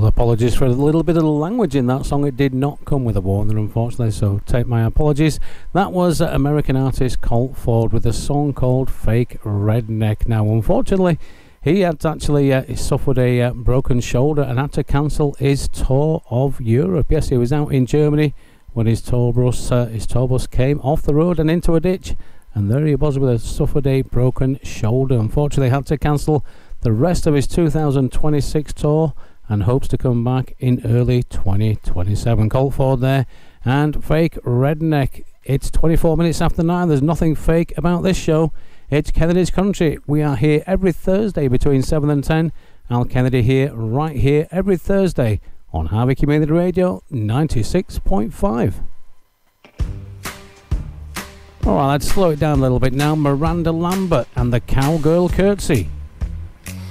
Well, apologies for a little bit of the language in that song. It did not come with a warner, unfortunately, so take my apologies. That was American artist Colt Ford with a song called Fake Redneck. Now, unfortunately, he had actually suffered a broken shoulder and had to cancel his tour of Europe. Yes, he was out in Germany when his tour bus came off the road and into a ditch, and there he was with a suffered a broken shoulder. Unfortunately, had to cancel the rest of his 2026 tour and hopes to come back in early 2027. Colt Ford there and Fake Redneck. It's 24 minutes after 9. There's nothing fake about this show. It's Kennedy's Country. We are here every Thursday between 7 and 10. Al Kennedy here, right here, every Thursday on Harvey Community Radio 96.5. Alright, let's slow it down a little bit now. Miranda Lambert and the Cowgirl Curtsy.